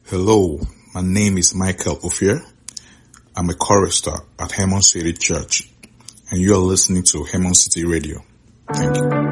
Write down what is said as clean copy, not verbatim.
Hello, my name is Michael Ophir. I'm a chorister at Hemon City Church, and you are listening to Hemon City Radio. Thank you.